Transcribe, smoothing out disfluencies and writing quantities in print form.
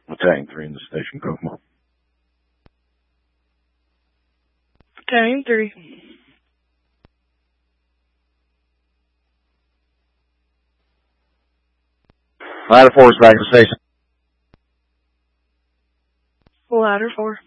Battalion 3 in the station, Kokomo. Battalion 3. Ladder 4 is back to the station. Ladder 4.